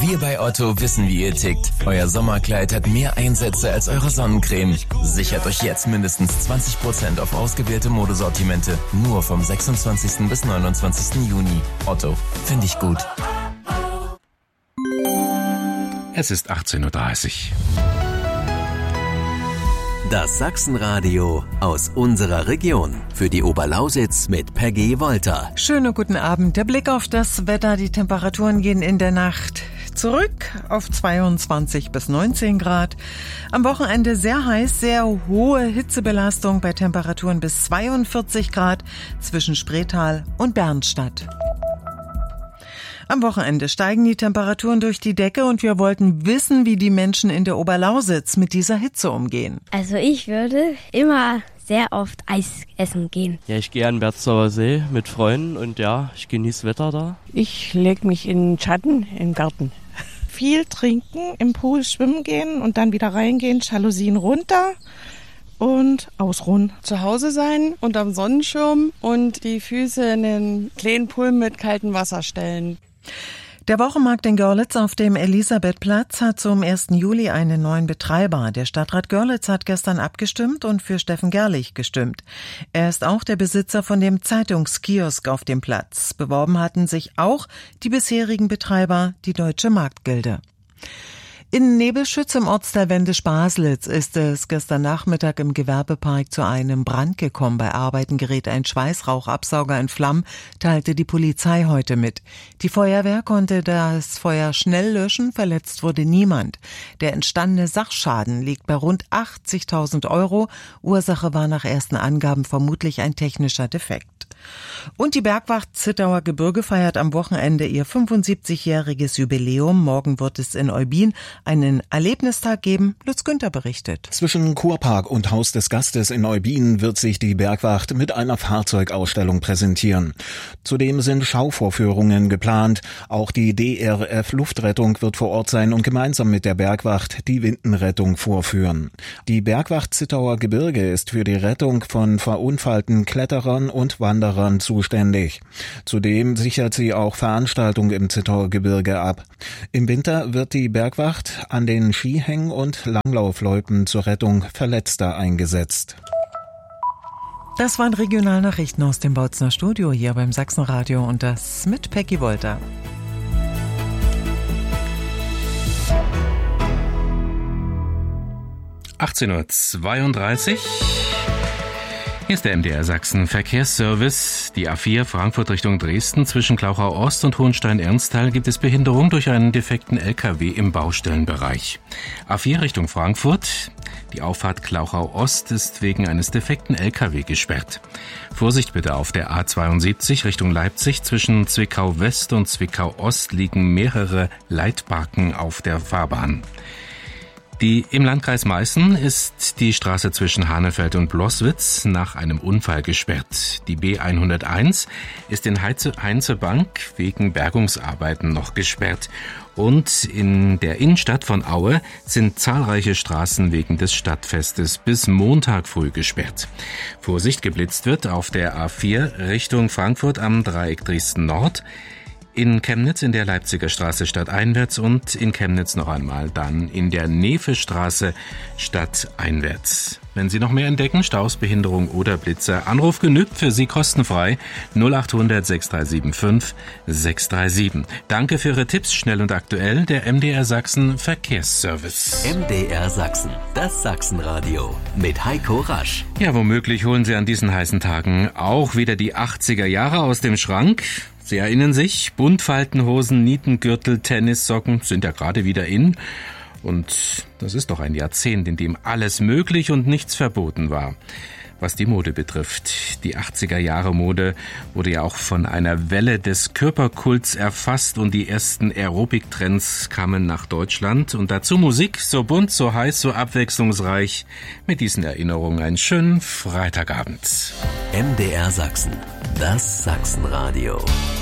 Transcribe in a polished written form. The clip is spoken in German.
Wir bei Otto wissen, wie ihr tickt. Euer Sommerkleid hat mehr Einsätze als eure Sonnencreme. Sichert euch jetzt mindestens 20% auf ausgewählte Modesortimente. Nur vom 26. bis 29. Juni. Otto, finde ich gut. Es ist 18.30 Uhr. Das Sachsenradio aus unserer Region. Für die Oberlausitz mit Peggy Wolter. Schönen guten Abend. Der Blick auf das Wetter. Die Temperaturen gehen in der Nacht zurück auf 22 bis 19 Grad. Am Wochenende sehr heiß, sehr hohe Hitzebelastung bei Temperaturen bis 42 Grad zwischen Spreetal und Bernstadt. Am Wochenende steigen die Temperaturen durch die Decke und wir wollten wissen, wie die Menschen in der Oberlausitz mit dieser Hitze umgehen. Also ich würde immer sehr oft Eis essen gehen. Ja, ich gehe an den Berzdorfer See mit Freunden und ja, ich genieße Wetter da. Ich lege mich in den Schatten im Garten. Viel trinken, im Pool schwimmen gehen und dann wieder reingehen, Jalousien runter und ausruhen. Zu Hause sein und am Sonnenschirm und die Füße in den kleinen Pool mit kaltem Wasser stellen. Der Wochenmarkt in Görlitz auf dem Elisabethplatz hat zum 1. Juli einen neuen Betreiber. Der Stadtrat Görlitz hat gestern abgestimmt und für Steffen Gerlich gestimmt. Er ist auch der Besitzer von dem Zeitungskiosk auf dem Platz. Beworben hatten sich auch die bisherigen Betreiber, die Deutsche Marktgilde. In Nebelschütz im Ortsteil Wendisch-Baslitz ist es gestern Nachmittag im Gewerbepark zu einem Brand gekommen. Bei Arbeiten gerät ein Schweißrauchabsauger in Flammen, teilte die Polizei heute mit. Die Feuerwehr konnte das Feuer schnell löschen, verletzt wurde niemand. Der entstandene Sachschaden liegt bei rund 80.000 €. Ursache war nach ersten Angaben vermutlich ein technischer Defekt. Und die Bergwacht Zittauer Gebirge feiert am Wochenende ihr 75-jähriges Jubiläum. Morgen wird es in Eubin einen Erlebnistag geben. Lutz Günther berichtet. Zwischen Kurpark und Haus des Gastes in Eubin wird sich die Bergwacht mit einer Fahrzeugausstellung präsentieren. Zudem sind Schauvorführungen geplant. Auch die DRF Luftrettung wird vor Ort sein und gemeinsam mit der Bergwacht die Windenrettung vorführen. Die Bergwacht Zittauer Gebirge ist für die Rettung von verunfallten Kletterern und Wanderern zuständig. Zudem sichert sie auch Veranstaltungen im Zittauer Gebirge ab. Im Winter wird die Bergwacht an den Skihängen und Langlaufloipen zur Rettung Verletzter eingesetzt. Das waren Regionalnachrichten aus dem Bautzner Studio hier beim Sachsenradio und das mit Peggy Wolter. (18:32 Uhr). Hier ist der MDR Sachsen Verkehrsservice. Die A4 Frankfurt Richtung Dresden zwischen Klauchau Ost und Hohenstein-Ernsthal gibt es Behinderung durch einen defekten LKW im Baustellenbereich. A4 Richtung Frankfurt. Die Auffahrt Klauchau Ost ist wegen eines defekten LKW gesperrt. Vorsicht bitte auf der A72 Richtung Leipzig. Zwischen Zwickau West und Zwickau Ost liegen mehrere Leitbarken auf der Fahrbahn. Im Landkreis Meißen ist die Straße zwischen Hanefeld und Bloßwitz nach einem Unfall gesperrt. Die B101 ist in Heinzebank wegen Bergungsarbeiten noch gesperrt. Und in der Innenstadt von Aue sind zahlreiche Straßen wegen des Stadtfestes bis Montag früh gesperrt. Vorsicht, geblitzt wird auf der A4 Richtung Frankfurt am Dreieck Dresden Nord. In Chemnitz in der Leipziger Straße stadteinwärts und in Chemnitz noch einmal dann in der Nevestraße stadteinwärts. Wenn Sie noch mehr entdecken, Staus, Behinderung oder Blitzer, Anruf genügt für Sie kostenfrei 0800 6375 637. Danke für Ihre Tipps, schnell und aktuell, der MDR Sachsen Verkehrsservice. MDR Sachsen, das Sachsenradio mit Heiko Rasch. Ja, womöglich holen Sie an diesen heißen Tagen auch wieder die 80er Jahre aus dem Schrank. Sie erinnern sich, Buntfaltenhosen, Nietengürtel, Tennissocken sind ja gerade wieder in. Und das ist doch ein Jahrzehnt, in dem alles möglich und nichts verboten war. Was die Mode betrifft. Die 80er-Jahre-Mode wurde ja auch von einer Welle des Körperkults erfasst und die ersten Aerobic-Trends kamen nach Deutschland. Und dazu Musik, so bunt, so heiß, so abwechslungsreich. Mit diesen Erinnerungen einen schönen Freitagabend. MDR Sachsen, das Sachsenradio.